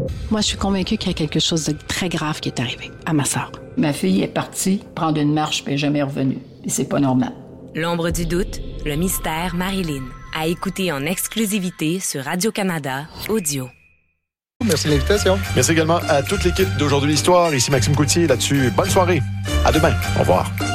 Moi, je suis convaincue qu'il y a quelque chose de très grave qui est arrivé à ma sœur. Ma fille est partie prendre une marche puis elle n'est jamais revenue. Et c'est pas normal. L'ombre du doute, le mystère Marilyn. À écouter en exclusivité sur Radio-Canada Audio. Merci de l'invitation. Merci également à toute l'équipe d'Aujourd'hui l'Histoire. Ici Maxime Coutier. Là-dessus, bonne soirée. À demain. Au revoir.